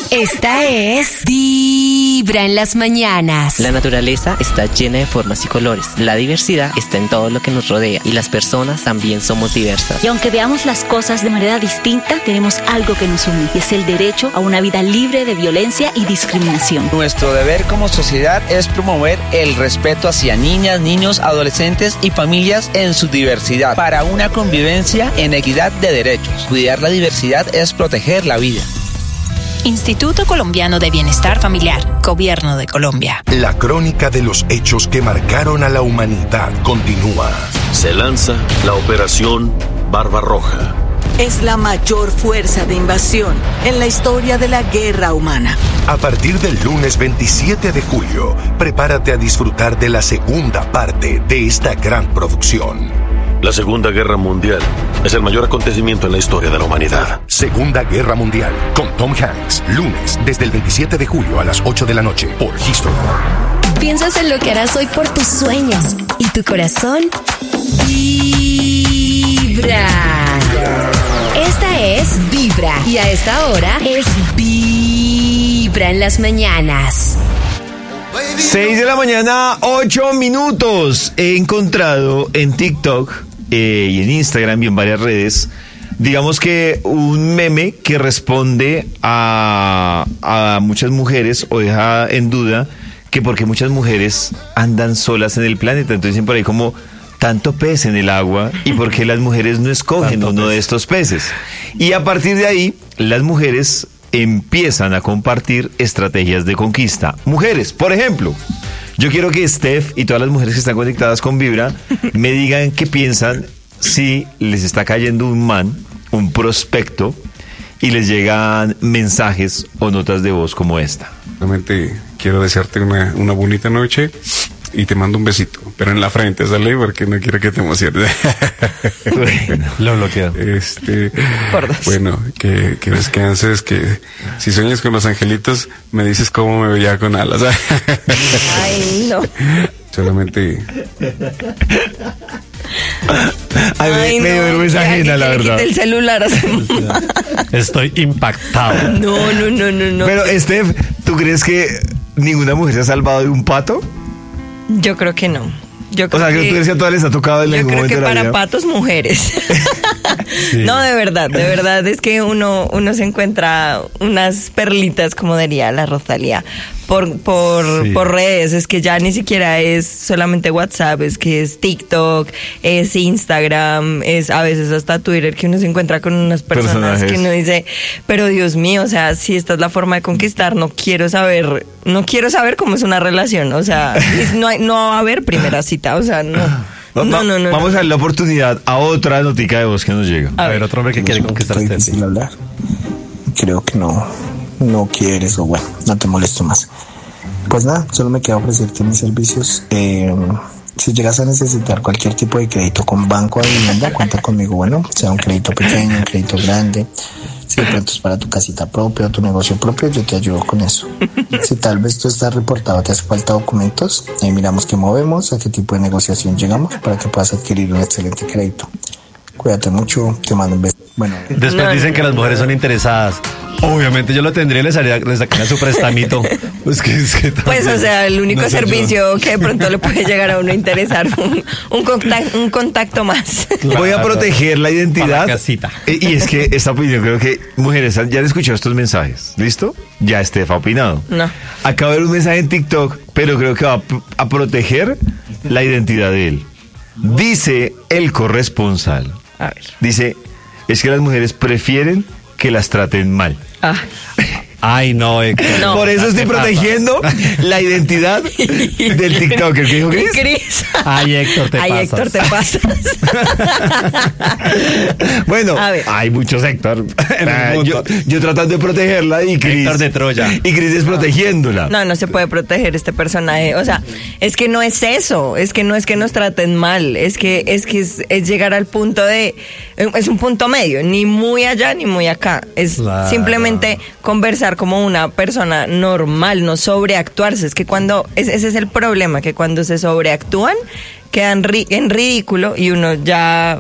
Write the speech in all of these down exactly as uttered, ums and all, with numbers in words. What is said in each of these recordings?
Esta es Vibra en las mañanas. La naturaleza está llena de formas y colores. La diversidad está en todo lo que nos rodea y las personas también somos diversas. Y aunque veamos las cosas de manera distinta, tenemos algo que nos une y es el derecho a una vida libre de violencia y discriminación. Nuestro deber como sociedad es promover el respeto hacia niñas, niños, adolescentes y familias en su diversidad para una convivencia en equidad de derechos. Cuidar la diversidad es proteger la vida. Instituto Colombiano de Bienestar Familiar, Gobierno de Colombia. La crónica de los hechos que marcaron a la humanidad continúa. Se lanza la Operación Barbarroja. Es la mayor fuerza de invasión en la historia de la guerra humana. A partir del lunes veintisiete de julio, prepárate a disfrutar de la segunda parte de esta gran producción. La Segunda Guerra Mundial es el mayor acontecimiento en la historia de la humanidad. Segunda Guerra Mundial, con Tom Hanks, lunes desde el veintisiete de julio a las ocho de la noche por History. Piensas en lo que harás hoy por tus sueños y tu corazón vibra. Esta es Vibra y a esta hora es Vibra en las mañanas. seis de la mañana, ocho minutos. He encontrado en TikTok eh, y en Instagram y en varias redes, digamos que un meme que responde a, a muchas mujeres o deja en duda que porque muchas mujeres andan solas en el planeta. Entonces dicen por ahí como tanto pez en el agua y por qué las mujeres no escogen tanto uno pez. de estos peces. Y a partir de ahí, las mujeres empiezan a compartir estrategias de conquista. Mujeres, por ejemplo, yo quiero que Steph y todas las mujeres que están conectadas con Vibra me digan qué piensan si les está cayendo un man, un prospecto, y les llegan mensajes o notas de voz como esta. Realmente quiero desearte una, una bonita noche y te mando un besito, pero en la frente, ¿sale? Porque no quiero que te emociones. Bueno, lo bloqueo. Este, bueno, que, que descanses, que si sueñas con los angelitos, me dices cómo me veía con alas. Ay, no. Solamente... Ay, Ay, me dio no, vergüenza ajena, la verdad. El celular. Estoy impactado. No, no, no, no, no. Pero, Steph, ¿tú crees que ninguna mujer se ha salvado de un pato? Yo creo que no. Yo creo o sea, que, que tú decías a todas les ha tocado en algún momento de la vida. Yo creo que para patos, mujeres. Sí. No, de verdad, de verdad es que uno, uno se encuentra unas perlitas, como diría la Rosalía, por, por, sí. por redes. Es que ya ni siquiera es solamente WhatsApp, es que es TikTok, es Instagram, es a veces hasta Twitter, que uno se encuentra con unas personas Personajes. que uno dice, pero Dios mío, o sea, si esta es la forma de conquistar, no quiero saber, no quiero saber cómo es una relación, o sea, no, hay, no va a haber primera cita, o sea, no. No, no, no, Vamos no. a darle la oportunidad a otra notica de voz que nos llega. A ver, otro hombre que quiere conquistar a usted. Hablar. Creo que no, no quieres, o bueno, no te molesto más. Pues nada, solo me queda ofrecerte mis servicios. Eh, si llegas a necesitar cualquier tipo de crédito con banco de vivienda, cuenta conmigo. Bueno, sea un crédito pequeño, un crédito grande. Si de pronto es para tu casita propia o tu negocio propio, yo te ayudo con eso. Si tal vez tú estás reportado, te hace falta documentos, ahí miramos qué movemos, a qué tipo de negociación llegamos para que puedas adquirir un excelente crédito. Cuídate mucho, te mando un beso. Bueno, después no, dicen no, que las mujeres son interesadas. Obviamente yo lo tendría y les haría, les sacaría su prestamito. Pues, que, es que pues o sea, el único no servicio yo. que de pronto le puede llegar a uno a interesar, un, un, contacto, un contacto más. Claro. Voy a proteger la identidad. La y es que esta opinión, creo que mujeres ya han escuchado estos mensajes. ¿Listo? Ya Steph ha opinado. No. Acaba de ver un mensaje en TikTok, pero creo que va a, a proteger la identidad de él. Dice el corresponsal. A ver. Dice, es que las mujeres prefieren que las traten mal. Ah. Ay, no, Héctor. No. Por eso estoy protegiendo la identidad del TikToker. ¿Qué dijo Cris? Cris. Ay, Héctor, te Ay, pasas. Héctor, te pasas. Bueno, hay muchos Héctor. Uh, yo, yo tratando de protegerla y Cris. Héctor de Troya. Y Cris desprotegiéndola. No, no se puede proteger este personaje. O sea, es que no es eso. Es que no es que nos traten mal. Es que es, que es, es llegar al punto de... Es un punto medio. Ni muy allá ni muy acá. Es claro. Simplemente conversar como una persona normal, no sobreactuarse. Es que cuando, ese es el problema, que cuando se sobreactúan, quedan ri- en ridículo y uno ya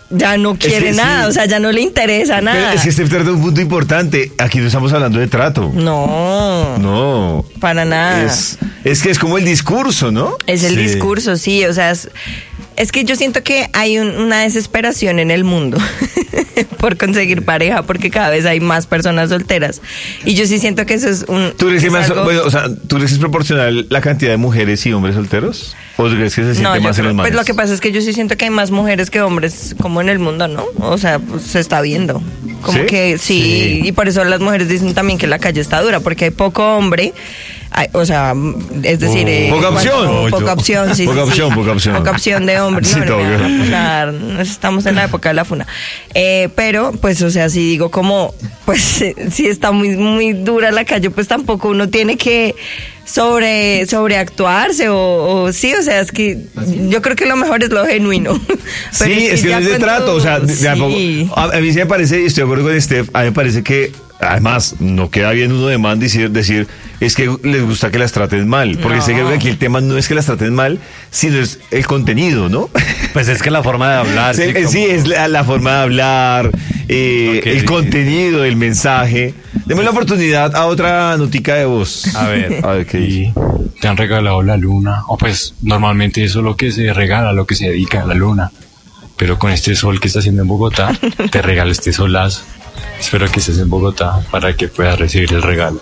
ya no quiere es que nada, sí. o sea, ya no le interesa nada. Pero es que Steph trata un punto importante. Aquí no estamos hablando de trato. No. No. Para nada. Es, es que es como el discurso, ¿no? Es el Sí. discurso, sí, o sea, es, es que yo siento que hay un- una desesperación en el mundo por conseguir pareja, porque cada vez hay más personas solteras. Y yo sí siento que eso es un... ¿Tú crees que es más, algo- bueno, o sea, ¿tú crees que es proporcional la cantidad de mujeres y hombres solteros? ¿O tú crees que se siente No, yo más en creo- los pues manes? lo que pasa es que yo sí siento que hay más mujeres que hombres como en el mundo, ¿no? O sea, pues, se está viendo. Como ¿Sí? que sí, Sí. y por eso las mujeres dicen también que la calle está dura, porque hay poco hombre, hay- o sea, es decir... Oh. eh, Poca cuando- opción. Poca opción, sí. Poca sí, opción, sí. poca opción. Poca opción de hombre. Sí, No, no todo me van a bien. funar, no estamos en la época de la funa. Eh, pero, pues, o sea, si digo como, pues, eh, si está muy, muy dura la calle, pues tampoco uno tiene que sobre sobreactuarse o, o sí, o sea, es que yo creo que lo mejor es lo genuino. Pero Sí, es que ya no es de cuando- trato, o sea, de- de a poco- sí. a, a mí sí me parece, y estoy de acuerdo con Steph, a mí me parece que, además, no queda bien uno de man decir, decir, es que les gusta que las traten mal, porque No. sé que aquí el tema no es que las traten mal, sino es el contenido, ¿no? Pues es que la forma de hablar. Sí, sí, eh, como- sí, es la, la forma de hablar, eh, Ok. el contenido, el mensaje. Demos la oportunidad a otra notica de voz. A ver. A ver qué dice. Te han regalado la luna, o pues normalmente eso es lo que se regala, lo que se dedica a la luna. Pero con este sol que está haciendo en Bogotá, te regalo este solazo. Espero que estés en Bogotá para que puedas recibir el regalo.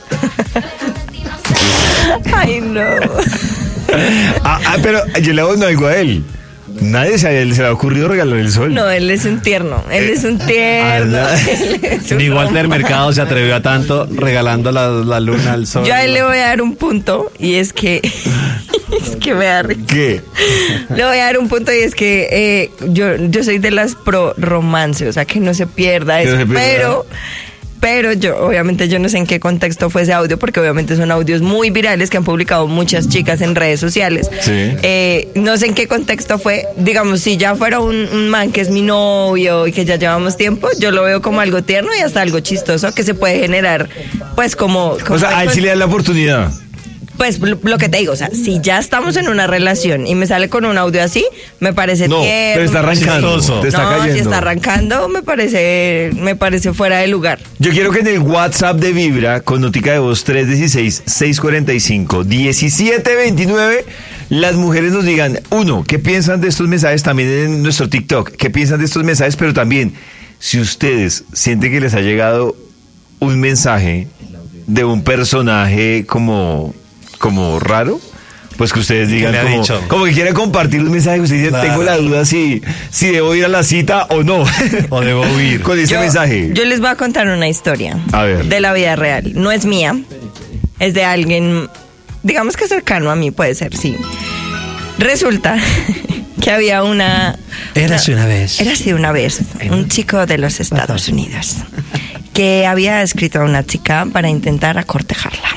Ay, no. Ah, ah, pero yo le hago un algo a él. Nadie se, se le ha ocurrido regalar el sol. No, él es un tierno, él es un tierno. Ah, él es un Ni Walter hombre. Mercado se atrevió a tanto regalando la, la luna al sol. Yo a él le voy a dar un punto y es que es que me da risa. ¿Qué? Le voy a dar un punto y es que eh, yo, yo soy de las pro romance, o sea que no se pierda Que eso, no se pierda. pero pero yo obviamente yo no sé en qué contexto fue ese audio, porque obviamente son audios muy virales que han publicado muchas chicas en redes sociales. Sí. Eh, no sé en qué contexto fue, digamos, si ya fuera un, un man que es mi novio y que ya llevamos tiempo, yo lo veo como algo tierno y hasta algo chistoso que se puede generar, pues como... como O sea, a él sí le dan la oportunidad. Pues lo lo que te digo, o sea, si ya estamos en una relación y me sale con un audio así, me parece No, tierno. pero está me parece arrancando, chistoso. te está no, cayendo. si está arrancando, me parece, me parece fuera de lugar. Yo quiero que en el WhatsApp de Vibra, con notica de voz tres uno seis, seis cuatro cinco, uno siete dos nueve, las mujeres nos digan, uno, ¿qué piensan de estos mensajes? También en nuestro TikTok, ¿qué piensan de estos mensajes? Pero también, si ustedes sienten que les ha llegado un mensaje de un personaje como, como raro, pues que ustedes digan le ha como, dicho? como que quieren compartir un mensaje, que ustedes dicen, Claro. tengo la duda si, si debo ir a la cita o no. O debo huir. Con ese yo, mensaje. Yo les voy a contar una historia A ver. de la vida real. No es mía, es de alguien, digamos que cercano a mí, puede ser, sí. Resulta que había una... Érase una vez. Érase una vez un chico de los Estados Unidos que había escrito a una chica para intentar acortejarla.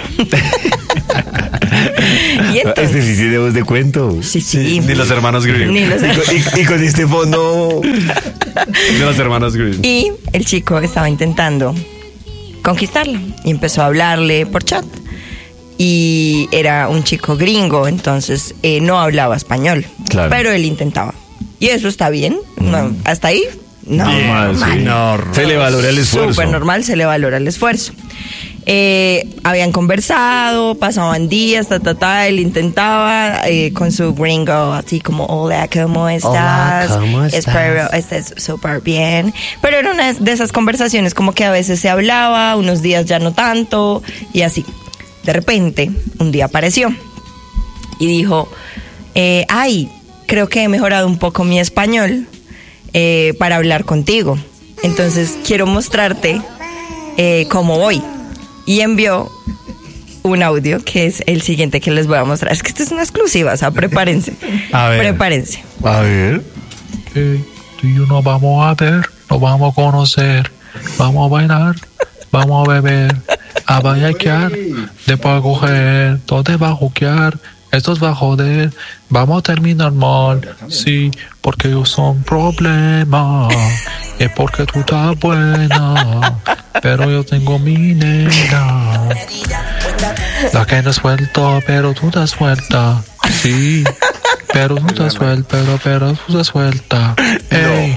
Y entonces- Este sí tiene voz de cuento. Sí, sí. Ni los hermanos Grimm. Ni los- Y, con, y- y con este fondo. De los hermanos Grimm. Y el chico estaba intentando conquistarla y empezó a hablarle por chat. Y era un chico gringo, entonces eh, no hablaba español. Claro. Pero él intentaba. Y eso está bien. No, hasta ahí, no. Normal, sí. normal. Se le valora el esfuerzo. Súper normal, se le valora el esfuerzo. Eh, habían conversado, pasaban días, ta, ta, ta, él intentaba eh, con su gringo, así como, hola, ¿cómo estás? ¿cómo estás? Espero estés súper bien. Pero era una de esas conversaciones como que a veces se hablaba, unos días ya no tanto, y así. De repente, un día apareció y dijo, eh, ay, creo que he mejorado un poco mi español eh, para hablar contigo. Entonces, quiero mostrarte eh, cómo voy. Y envió un audio que es el siguiente que les voy a mostrar. Es que esto es una exclusiva, o sea, prepárense. A ver. Prepárense. A ver. Hey, tú y yo nos vamos a ver, nos vamos a conocer, vamos a bailar, vamos a beber, a bayaquear, después a coger, todo te va a juquear, esto va a joder, vamos a terminar mal, sí, porque yo son problemas, es porque tú estás buena, pero yo tengo mi nena, la que no es suelto, pero tú estás suelta, sí, pero tú estás suelta, pero, pero tú estás suelta, ey.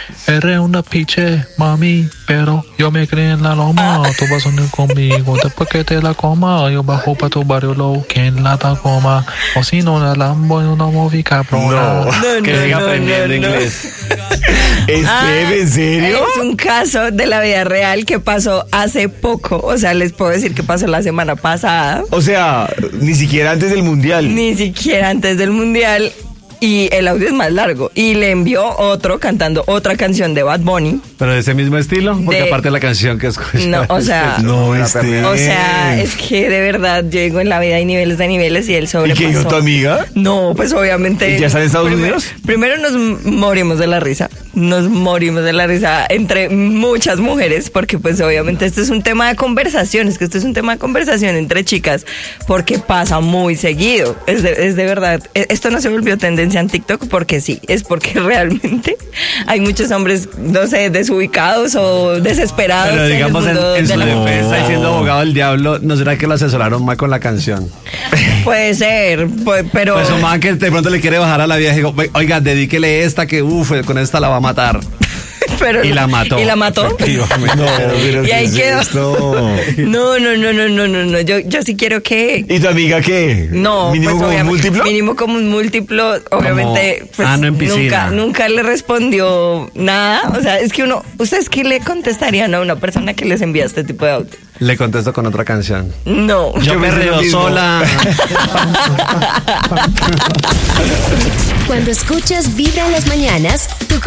Eres una piche, mami, pero yo me crié en la loma. Tú vas a unir conmigo. Después que te la coma, yo bajo para tu barrio low, que en la Tacoma. O si no, la Lambo en una movie cabrona. No, no, que siga no, aprendiendo no, no. inglés. ¿Esteve, ah, en serio? Es un caso de la vida real que pasó hace poco. O sea, les puedo decir que pasó la semana pasada. O sea, ni siquiera antes del mundial. Ni siquiera antes del mundial. Y el audio es más largo. Y le envió otro cantando otra canción de Bad Bunny. ¿Pero de ese mismo estilo? Porque de... aparte de la canción que escuché. No, o sea... no, este... O sea, es que de verdad, yo digo, en la vida hay niveles de niveles y él sobrepasó. ¿Y qué dijo tu amiga? No, pues obviamente... ¿Y ya está en Estados primero, Unidos? Primero nos morimos de la risa. Nos morimos de la risa entre muchas mujeres, porque pues obviamente esto es un tema de conversación, es que esto es un tema de conversación entre chicas, porque pasa muy seguido. Es de, es de verdad, esto no se volvió tendencia en TikTok porque sí, es porque realmente hay muchos hombres, no sé, desubicados o desesperados. Pero digamos, en, en, en su de defensa, y siendo abogado del diablo, ¿no será que lo asesoraron mal con la canción? Puede ser, pues, pero... Pues un man que de pronto le quiere bajar a la vieja y digo, oiga, dedíquele esta que uff, con esta la va a matar. Pero, y la mató. ¿Y la mató? No, pero y ahí ¿qué quedó. es esto? No, no, no, no, no, no, no. Yo, yo sí quiero que. ¿Y tu amiga qué? No, ¿Mínimo pues, como un múltiplo? Mínimo como un múltiplo, obviamente. Como, pues, ah, no en piscina. Nunca, nunca le respondió nada. O sea, es que uno, ¿ustedes qué le contestarían a una persona que les envía este tipo de audio? Le contesto con otra canción. No. Yo, yo me río sola. Cuando escuchas Vibra en las mañanas, tu